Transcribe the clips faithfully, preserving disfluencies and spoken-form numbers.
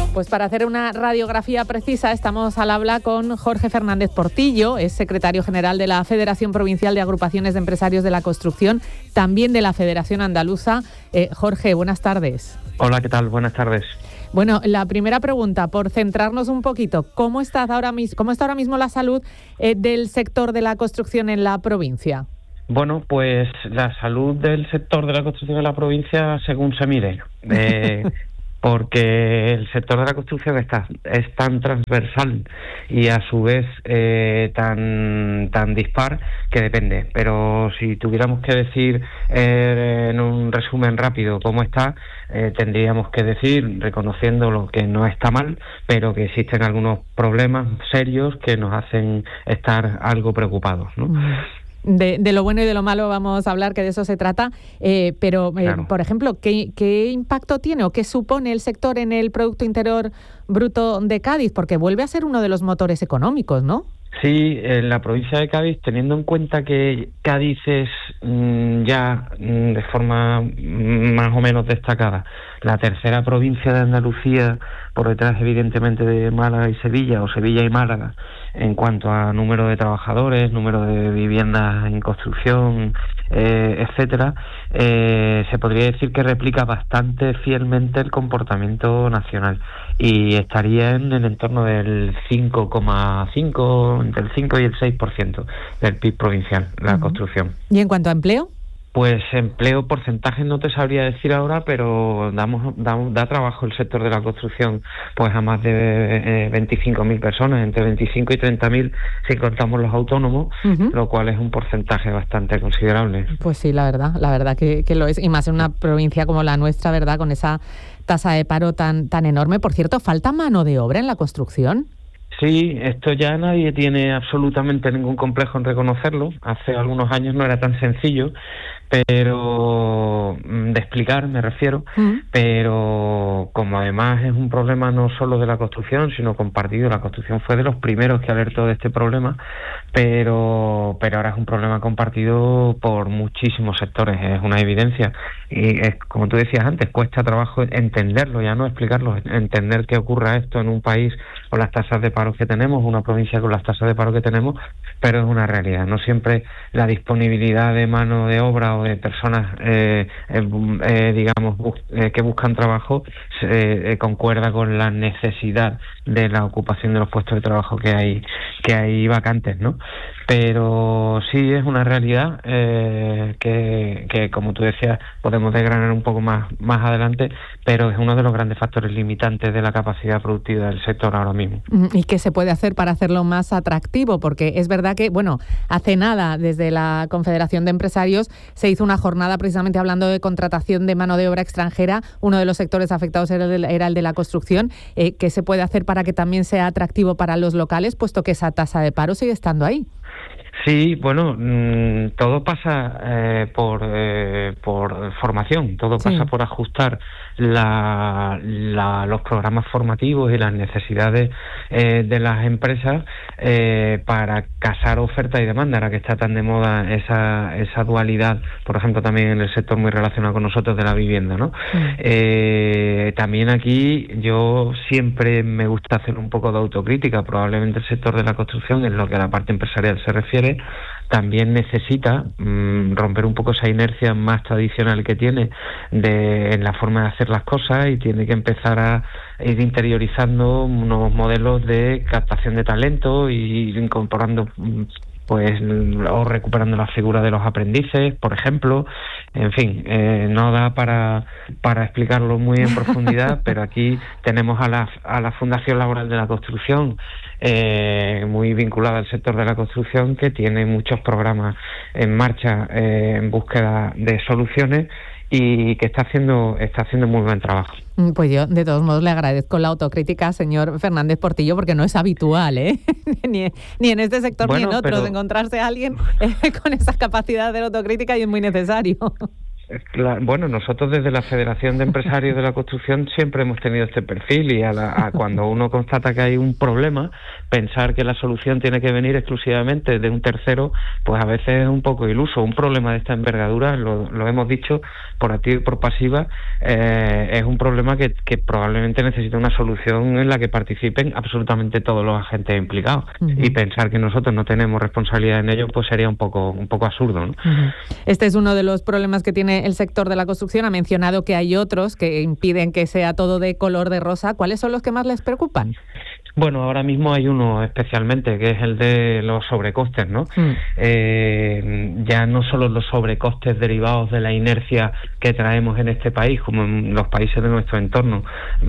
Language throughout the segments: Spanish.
Pues para hacer una radiografía precisa estamos al habla con Jorge Fernández Portillo, es secretario general de la Federación Provincial de Agrupaciones de Empresarios de la Construcción, también de la Federación Andaluza. Eh, Jorge, buenas tardes. Hola, ¿qué tal? Buenas tardes. Bueno, la primera pregunta, por centrarnos un poquito, ¿cómo está ahora mismo, cómo está ahora mismo la salud eh, del sector de la construcción en la provincia? Bueno, pues la salud del sector de la construcción en la provincia según se mire. Eh, porque el sector de la construcción está, es tan transversal y a su vez eh, tan tan dispar que depende. Pero si tuviéramos que decir eh, en un resumen rápido cómo está, eh, tendríamos que decir, reconociendo lo que no está mal, pero que existen algunos problemas serios que nos hacen estar algo preocupados, ¿no? Mm. De, de lo bueno y de lo malo vamos a hablar, que de eso se trata, eh, pero, eh, claro. por ejemplo, ¿qué, ¿qué impacto tiene o qué supone el sector en el Producto Interior Bruto de Cádiz? Porque vuelve a ser uno de los motores económicos, ¿no? Sí, en la provincia de Cádiz, teniendo en cuenta que Cádiz es mmm, ya mmm, de forma mmm, más o menos destacada la tercera provincia de Andalucía, por detrás evidentemente de Málaga y Sevilla, o Sevilla y Málaga, en cuanto a número de trabajadores, número de viviendas en construcción, eh, etcétera, eh, se podría decir que replica bastante fielmente el comportamiento nacional y estaría en el entorno del cinco coma cinco, entre el cinco y el seis por ciento del P I B provincial, la uh-huh. construcción. ¿Y en cuanto a empleo? Pues empleo, porcentajes no te sabría decir ahora, pero damos, da, da trabajo el sector de la construcción pues a más de eh, veinticinco mil personas, entre veinticinco y treinta mil si contamos los autónomos, uh-huh. lo cual es un porcentaje bastante considerable. Pues sí, la verdad, la verdad que, que lo es, y más en una provincia como la nuestra, ¿verdad?, con esa tasa de paro tan, tan enorme. Por cierto, ¿falta mano de obra en la construcción? Sí, esto ya nadie tiene absolutamente ningún complejo en reconocerlo. Hace algunos años no era tan sencillo, pero de explicar me refiero, uh-huh. pero como además es un problema no solo de la construcción, sino compartido, la construcción fue de los primeros que alertó de este problema, pero pero ahora es un problema compartido por muchísimos sectores, es una evidencia. Y es, como tú decías antes, cuesta trabajo entenderlo, ya no explicarlo, entender que ocurra esto en un país con las tasas de paro que tenemos, una provincia con las tasas de paro que tenemos, pero es una realidad. No siempre la disponibilidad de mano de obra o de personas, eh, eh, eh, digamos, bus- eh, que buscan trabajo eh, eh, concuerda con la necesidad de la ocupación de los puestos de trabajo que hay que hay vacantes, ¿no? Pero sí es una realidad eh, que, que, como tú decías, podemos desgranar un poco más, más adelante, pero es uno de los grandes factores limitantes de la capacidad productiva del sector ahora mismo. ¿Y qué se puede hacer para hacerlo más atractivo? Porque es verdad que, bueno, hace nada, desde la Confederación de Empresarios, se hizo una jornada precisamente hablando de contratación de mano de obra extranjera. Uno de los sectores afectados era el de, era el de la construcción. Eh, ¿Qué se puede hacer para que también sea atractivo para los locales, puesto que esa tasa de paro sigue estando ahí? Sí, bueno, mmm, todo pasa eh, por eh, por formación, todo sí. pasa por ajustar la, la, los programas formativos y las necesidades eh, de las empresas eh, para casar oferta y demanda, ahora que está tan de moda esa esa dualidad, por ejemplo, también en el sector muy relacionado con nosotros de la vivienda, ¿no? Sí. Eh, también aquí yo siempre me gusta hacer un poco de autocrítica, probablemente el sector de la construcción, en lo que a la parte empresarial se refiere, también necesita mmm, romper un poco esa inercia más tradicional que tiene de en la forma de hacer las cosas y tiene que empezar a ir interiorizando unos modelos de captación de talento y ir incorporando pues o recuperando la figura de los aprendices, por ejemplo. En fin, eh, no da para para explicarlo muy en profundidad, pero aquí tenemos a la a la Fundación Laboral de la Construcción, eh, muy vinculada al sector de la construcción, que tiene muchos programas en marcha eh, en búsqueda de soluciones y que está haciendo está haciendo muy buen trabajo. Pues yo, de todos modos, le agradezco la autocrítica, señor Fernández Portillo, porque no es habitual, ¿eh? ni, ni en este sector bueno, ni en otros, pero... encontrarse a alguien eh, con esa capacidad de autocrítica y es muy necesario. Claro, bueno, nosotros desde la Federación de Empresarios de la Construcción siempre hemos tenido este perfil y a, la, a cuando uno constata que hay un problema, pensar que la solución tiene que venir exclusivamente de un tercero, pues a veces es un poco iluso. Un problema de esta envergadura, lo, lo hemos dicho por activa y por pasiva, eh, es un problema que, que probablemente necesita una solución en la que participen absolutamente todos los agentes implicados. Uh-huh. Y pensar que nosotros no tenemos responsabilidad en ello, pues sería un poco, un poco absurdo, ¿no? Uh-huh. Este es uno de los problemas que tiene el sector de la construcción. Ha mencionado que hay otros que impiden que sea todo de color de rosa. ¿Cuáles son los que más les preocupan? Bueno, ahora mismo hay uno especialmente, que es el de los sobrecostes, ¿no? Mm. Eh, ya no solo los sobrecostes derivados de la inercia que traemos en este país, como en los países de nuestro entorno,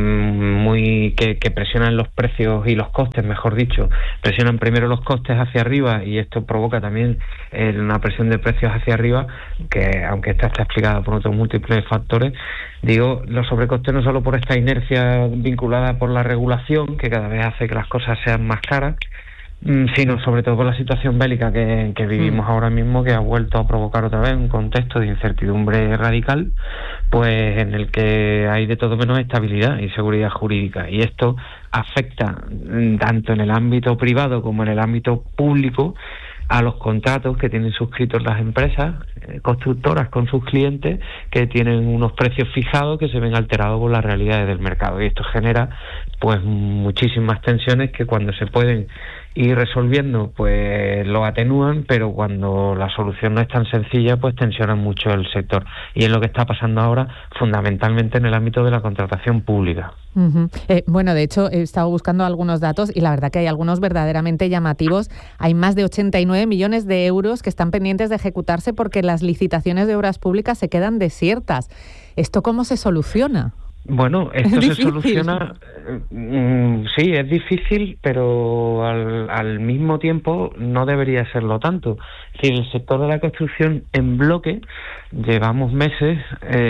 muy que, que presionan los precios y los costes, mejor dicho, presionan primero los costes hacia arriba y esto provoca también eh, una presión de precios hacia arriba, que aunque esta está explicada por otros múltiples factores, digo, los sobrecostes no solo por esta inercia vinculada por la regulación, que cada vez hace que las cosas sean más caras, sino sobre todo por la situación bélica que, que vivimos mm. ahora mismo, que ha vuelto a provocar otra vez un contexto de incertidumbre radical, pues en el que hay de todo menos estabilidad y seguridad jurídica, y esto afecta tanto en el ámbito privado como en el ámbito público a los contratos que tienen suscritos las empresas eh, constructoras con sus clientes, que tienen unos precios fijados que se ven alterados por las realidades del mercado, y esto genera pues muchísimas tensiones que cuando se pueden ir resolviendo pues lo atenúan, pero cuando la solución no es tan sencilla pues tensionan mucho el sector, y es lo que está pasando ahora fundamentalmente en el ámbito de la contratación pública. Uh-huh. Eh, bueno, de hecho he estado buscando algunos datos y la verdad que hay algunos verdaderamente llamativos. Hay más de ochenta y nueve millones de euros que están pendientes de ejecutarse porque las licitaciones de obras públicas se quedan desiertas. ¿Esto cómo se soluciona? Bueno, esto se soluciona, mm, sí, es difícil, pero al, al mismo tiempo no debería serlo tanto. Es decir, el sector de la construcción en bloque llevamos meses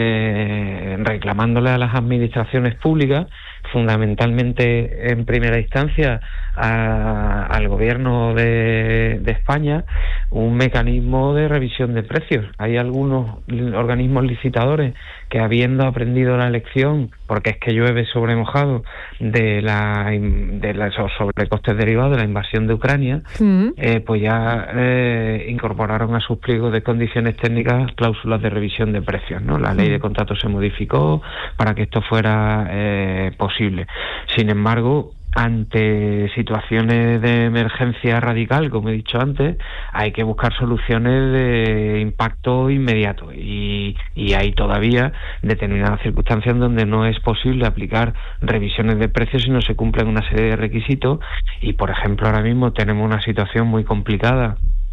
eh, reclamándole a las administraciones públicas, fundamentalmente en primera instancia a, al gobierno de, de España, un mecanismo de revisión de precios. Hay algunos organismos licitadores que, habiendo aprendido la lección, porque es que llueve sobre mojado, de la de los sobrecostes derivados de la invasión de Ucrania, uh-huh. eh, pues ya eh, incorporaron a sus pliegos de condiciones técnicas cláusulas de revisión de precios, ¿no? La uh-huh. ley de contratos se modificó para que esto fuera eh, posible. Sin embargo, ante situaciones de emergencia radical, como he dicho antes, hay que buscar soluciones de impacto inmediato, y, y hay todavía determinadas circunstancias donde no es posible aplicar revisiones de precios si no se cumplen una serie de requisitos, y por ejemplo ahora mismo tenemos una situación muy complicada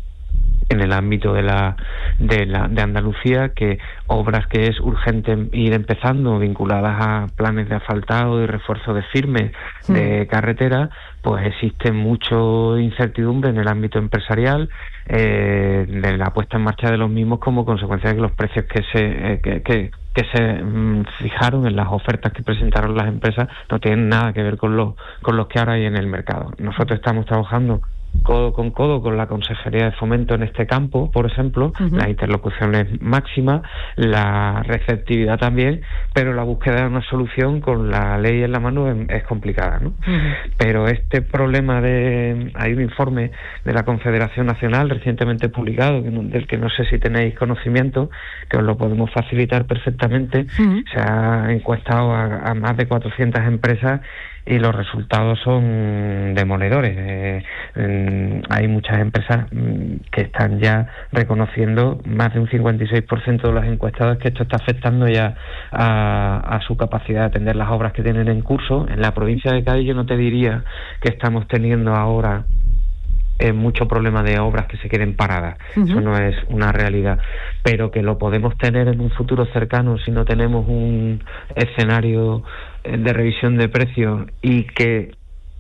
en el ámbito de la de la de Andalucía, que obras que es urgente ir empezando vinculadas a planes de asfaltado y refuerzo de firmes sí. de carretera, pues existe mucho incertidumbre en el ámbito empresarial eh, de la puesta en marcha de los mismos, como consecuencia de que los precios que se eh, que, que que se mm, fijaron en las ofertas que presentaron las empresas no tienen nada que ver con los con los que ahora hay en el mercado. Nosotros estamos trabajando codo con codo con la Consejería de Fomento en este campo, por ejemplo, uh-huh. la interlocución es máxima, la receptividad también, pero la búsqueda de una solución con la ley en la mano es, es complicada, ¿no? Uh-huh. Pero este problema de... hay un informe de la Confederación Nacional recientemente publicado, del que no sé si tenéis conocimiento, que os lo podemos facilitar perfectamente. Uh-huh. Se ha encuestado a, a más de cuatrocientas empresas y los resultados son demoledores. Eh, eh, hay muchas empresas mm, que están ya reconociendo, más de un cincuenta y seis por ciento de las encuestadas, que esto está afectando ya a, a su capacidad de atender las obras que tienen en curso. En la provincia de Cádiz yo no te diría que estamos teniendo ahora Eh, mucho problema de obras que se queden paradas. Uh-huh. Eso no es una realidad, pero que lo podemos tener en un futuro cercano si no tenemos un escenario de revisión de precios y que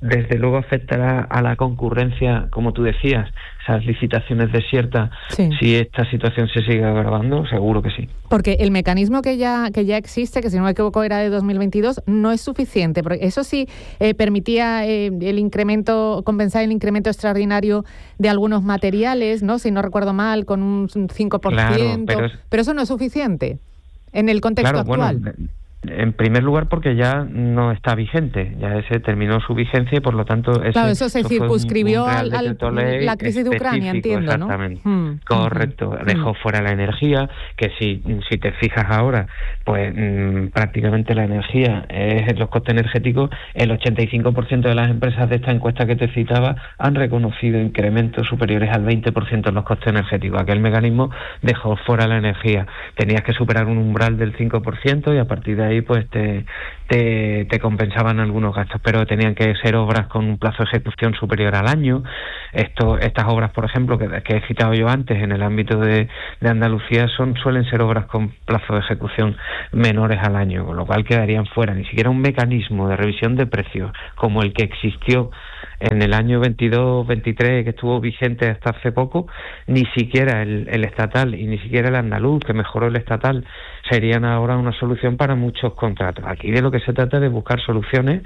desde luego afectará a la concurrencia, como tú decías, esas licitaciones desiertas, sí. Si esta situación se sigue agravando, seguro que sí. Porque el mecanismo que ya que ya existe, que si no me equivoco era de dos mil veintidós, no es suficiente, porque eso sí eh, permitía eh, el incremento, compensar el incremento extraordinario de algunos materiales, ¿no? Si no recuerdo mal, con un cinco por ciento, claro, pero, es... pero eso no es suficiente en el contexto claro, actual. Bueno, en primer lugar porque ya no está vigente, ya ese terminó su vigencia y por lo tanto... Ese, claro, eso se eso circunscribió a la crisis de Ucrania, entiendo, exactamente, ¿no? Mm, Correcto, mm, dejó mm. fuera la energía, que si, si te fijas ahora, pues mmm, prácticamente la energía es los costes energéticos, el ochenta y cinco por ciento de las empresas de esta encuesta que te citaba han reconocido incrementos superiores al veinte por ciento en los costes energéticos. Aquel mecanismo dejó fuera la energía, tenías que superar un umbral del cinco por ciento y a partir de ahí pues te, te, te compensaban algunos gastos, pero tenían que ser obras con un plazo de ejecución superior al año. Esto, estas obras, por ejemplo, que, que he citado yo antes en el ámbito de, de Andalucía, son suelen ser obras con plazo de ejecución menores al año, con lo cual quedarían fuera. Ni siquiera un mecanismo de revisión de precios como el que existió en el año veintidós veintitrés, que estuvo vigente hasta hace poco, ni siquiera el, el estatal y ni siquiera el andaluz, que mejoró el estatal, serían ahora una solución para muchos contratos. Aquí de lo que se trata es de buscar soluciones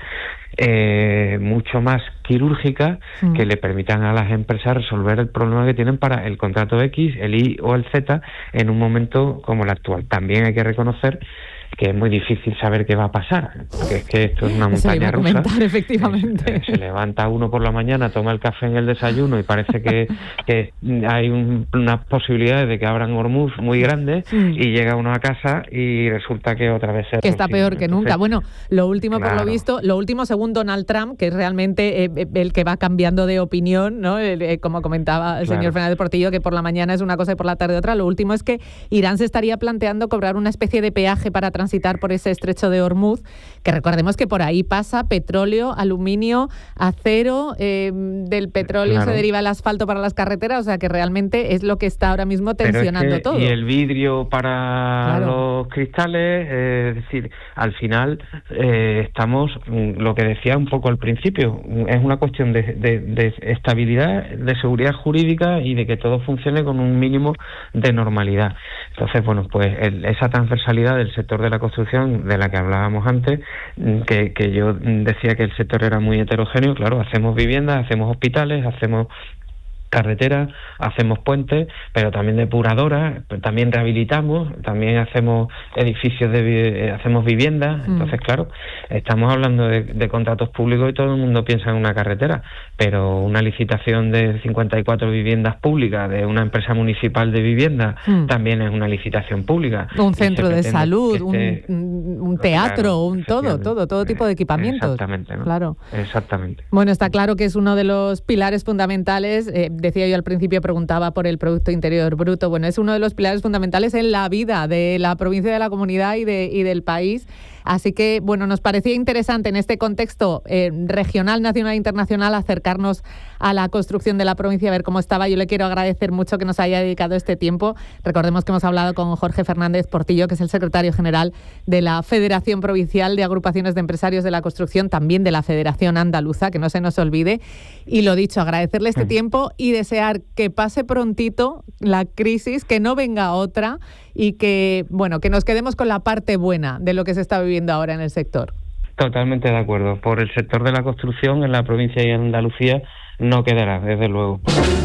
eh, mucho más quirúrgicas mm. que le permitan a las empresas resolver el problema que tienen para el contrato X, el Y o el Z en un momento como el actual. También hay que reconocer que es muy difícil saber qué va a pasar, porque es que esto es una montaña rusa. Comentar, efectivamente. Se, se levanta uno por la mañana, toma el café en el desayuno y parece que, que hay un, unas posibilidades de que abran Hormuz muy grandes mm. y llega uno a casa y resulta que otra vez es que está peor que Entonces, nunca. Bueno, lo último claro. por lo visto, lo último según Donald Trump, que es realmente eh, el que va cambiando de opinión, ¿no? El, eh, como comentaba el claro. señor Fernández Portillo, que por la mañana es una cosa y por la tarde otra. Lo último es que Irán se estaría planteando cobrar una especie de peaje para transitar por ese estrecho de Hormuz, que recordemos que por ahí pasa petróleo, aluminio, acero, eh, del petróleo claro. se deriva el asfalto para las carreteras, o sea que realmente es lo que está ahora mismo tensionando es que, todo. Y el vidrio para claro. los cristales, eh, es decir, al final eh, estamos, lo que decía un poco al principio, es una cuestión de, de, de estabilidad, de seguridad jurídica y de que todo funcione con un mínimo de normalidad. Entonces, bueno, pues el, esa transversalidad del sector de la construcción de la que hablábamos antes, que, que yo decía que el sector era muy heterogéneo, claro, hacemos viviendas, hacemos hospitales, hacemos carreteras, hacemos puentes, pero también depuradoras, pero también rehabilitamos, también hacemos edificios, de hacemos viviendas, mm. entonces claro, estamos hablando de, de contratos públicos y todo el mundo piensa en una carretera, pero una licitación de cincuenta y cuatro viviendas públicas de una empresa municipal de vivienda mm. también es una licitación pública. Un centro de salud, esté, un, un teatro, claro, un todo, todo, todo tipo de equipamientos. Exactamente, ¿no? Claro. Exactamente. Bueno, está claro que es uno de los pilares fundamentales. Eh, decía yo al principio, preguntaba por el Producto Interior Bruto. Bueno, es uno de los pilares fundamentales en la vida de la provincia, de la comunidad y, de, y del país. Así que, bueno, nos parecía interesante en este contexto eh, regional, nacional e internacional acercarnos a la construcción de la provincia, a ver cómo estaba. Yo le quiero agradecer mucho que nos haya dedicado este tiempo. Recordemos que hemos hablado con Jorge Fernández Portillo, que es el secretario general de la Federación Provincial de Agrupaciones de Empresarios de la Construcción, también de la Federación Andaluza, que no se nos olvide. Y lo dicho, agradecerle este tiempo y desear que pase prontito la crisis, que no venga otra y que, bueno, que nos quedemos con la parte buena de lo que se está viviendo ahora en el sector. Totalmente de acuerdo. Por el sector de la construcción en la provincia y en Andalucía no quedará, desde luego.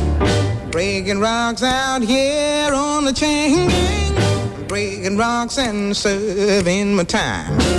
Breaking rocks out here on the chain gang, breaking rocks and serving my time.